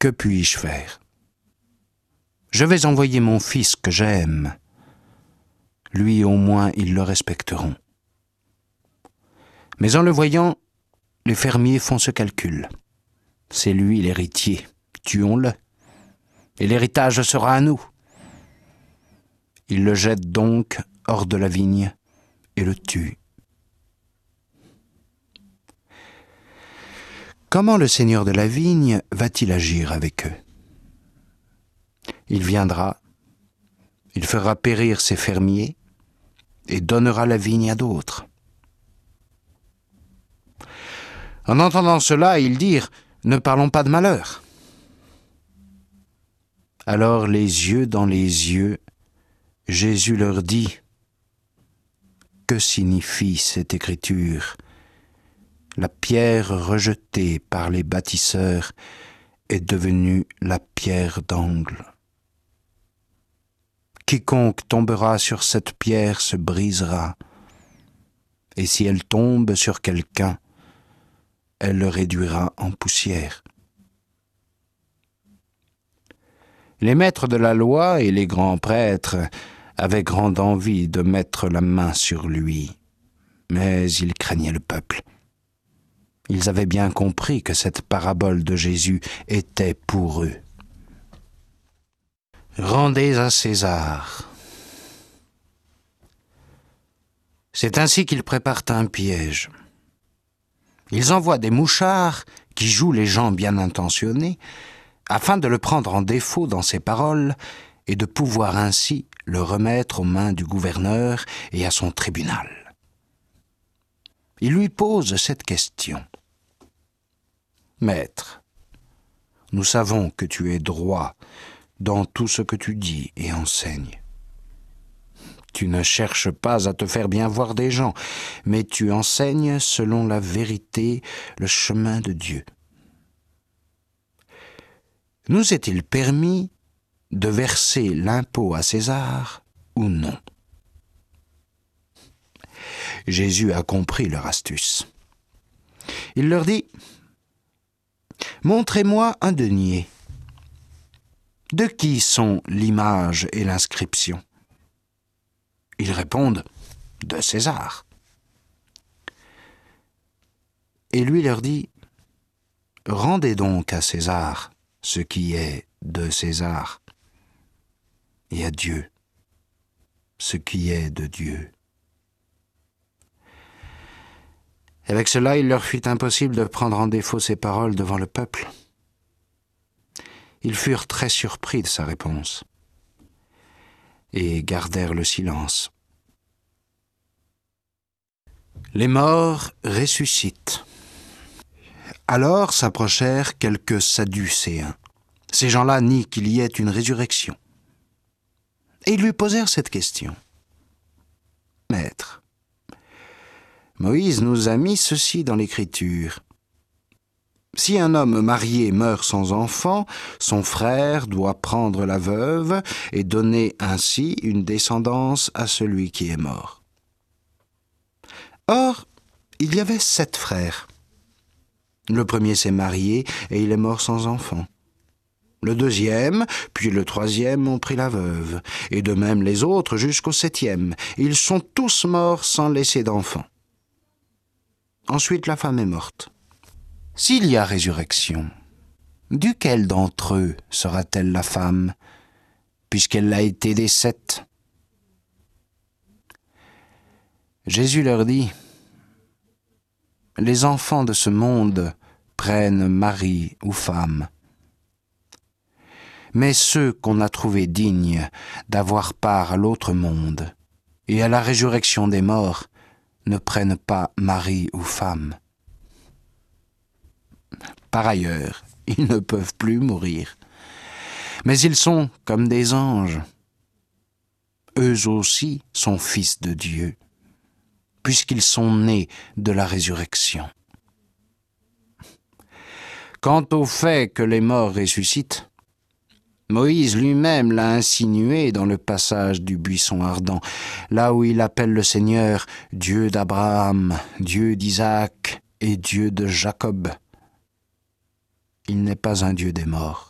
Que puis-je faire? Je vais envoyer mon fils que j'aime. Lui, au moins, ils le respecteront. » Mais en le voyant, les fermiers font ce calcul. C'est lui l'héritier, tuons-le, et l'héritage sera à nous. Ils le jettent donc hors de la vigne et le tuent. Comment le seigneur de la vigne va-t-il agir avec eux? Il viendra, il fera périr ses fermiers et donnera la vigne à d'autres. En entendant cela, ils dirent « Ne parlons pas de malheur ». Alors, les yeux dans les yeux, Jésus leur dit « Que signifie cette écriture ? La pierre rejetée par les bâtisseurs est devenue la pierre d'angle. Quiconque tombera sur cette pierre se brisera, et si elle tombe sur quelqu'un, elle le réduira en poussière. » Les maîtres de la loi et les grands prêtres avaient grande envie de mettre la main sur lui, mais ils craignaient le peuple. Ils avaient bien compris que cette parabole de Jésus était pour eux. Rendez à César. C'est ainsi qu'ils préparent un piège. Ils envoient des mouchards qui jouent les gens bien intentionnés afin de le prendre en défaut dans ses paroles et de pouvoir ainsi le remettre aux mains du gouverneur et à son tribunal. Ils lui posent cette question. « Maître, nous savons que tu es droit dans tout ce que tu dis et enseignes. Tu ne cherches pas à te faire bien voir des gens, mais tu enseignes selon la vérité le chemin de Dieu. Nous est-il permis de verser l'impôt à César ou non ? » Jésus a compris leur astuce. Il leur dit « Montrez-moi un denier. De qui sont l'image et l'inscription ?» Ils répondent « De César. » Et lui leur dit « Rendez donc à César ce qui est de César, et à Dieu ce qui est de Dieu. » Avec cela, il leur fut impossible de prendre en défaut ses paroles devant le peuple. Ils furent très surpris de sa réponse et gardèrent le silence. Les morts ressuscitent. Alors s'approchèrent quelques Sadducéens. Ces gens-là nient qu'il y ait une résurrection. Et ils lui posèrent cette question. « Maître, Moïse nous a mis ceci dans l'Écriture. Si un homme marié meurt sans enfant, son frère doit prendre la veuve et donner ainsi une descendance à celui qui est mort. Or, il y avait 7 frères. Le premier s'est marié et il est mort sans enfant. Le deuxième, puis le troisième ont pris la veuve, et de même les autres jusqu'au 7e. Ils sont tous morts sans laisser d'enfant. Ensuite, la femme est morte. S'il y a résurrection, duquel d'entre eux sera-t-elle la femme, puisqu'elle l'a été des 7 ? Jésus leur dit, « Les enfants de ce monde prennent mari ou femme. Mais ceux qu'on a trouvés dignes d'avoir part à l'autre monde et à la résurrection des morts ne prennent pas mari ou femme. Par ailleurs, ils ne peuvent plus mourir. Mais ils sont comme des anges. Eux aussi sont fils de Dieu, puisqu'ils sont nés de la résurrection. Quant au fait que les morts ressuscitent, Moïse lui-même l'a insinué dans le passage du buisson ardent, là où il appelle le Seigneur Dieu d'Abraham, Dieu d'Isaac et Dieu de Jacob. Il n'est pas un Dieu des morts.